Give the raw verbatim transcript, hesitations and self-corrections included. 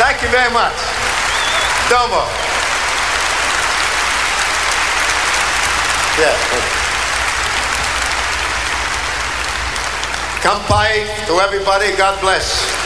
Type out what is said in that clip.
Thank you very much. Domo. Yeah. Kampai to everybody. God bless.